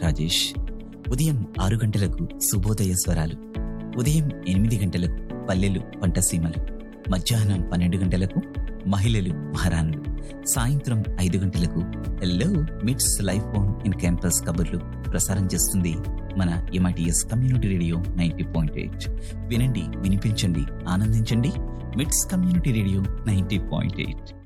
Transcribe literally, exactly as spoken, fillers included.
రాజేష్. ఉదయం ఆరు గంటలకు శుభోదయ స్వరాలు, ఉదయం ఎనిమిది గంటలకు పల్లెలు పంటసీమలు, మధ్యాహ్నం పన్నెండు గంటలకు మహిళలు మహారాణులు, సాయంత్రం ఐదు గంటలకు హెల్లో మిట్స్ లైఫ్ ఆన్ ఇన్ క్యాంపస్ కబుర్లు ప్రసారం చేస్తుంది మన MITS community radio ninety point eight. వినండి, వినిపించండి, ఆనందించండి. మిట్స్ community radio ninety point eight.